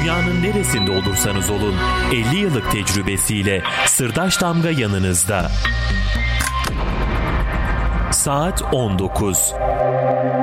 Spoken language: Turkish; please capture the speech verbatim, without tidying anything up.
Dünyanın neresinde olursanız olun elli yıllık tecrübesiyle Sırdaş Damga yanınızda. Saat on dokuz.